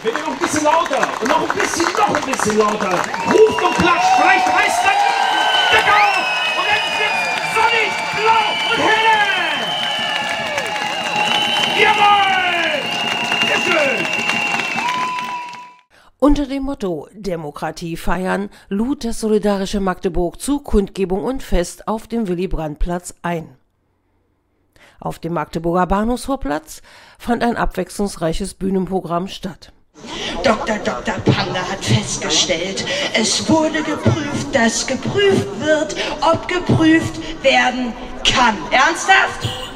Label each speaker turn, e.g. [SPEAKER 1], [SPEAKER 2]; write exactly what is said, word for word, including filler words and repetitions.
[SPEAKER 1] Bitte noch ein bisschen lauter und noch ein bisschen, noch ein bisschen lauter. Ruft und klatscht, vielleicht reißt dann Decke auf und dann wird sonnig, blau und helle. Jawohl! Sehr schön!
[SPEAKER 2] Unter dem Motto Demokratie feiern lud das Solidarische Magdeburg zu Kundgebung und Fest auf dem Willy-Brandt-Platz ein. Auf dem Magdeburger Bahnhofsvorplatz fand ein abwechslungsreiches Bühnenprogramm statt.
[SPEAKER 3] Doktor Doktor Panda hat festgestellt, es wurde geprüft, dass geprüft wird, ob geprüft werden kann. Ernsthaft?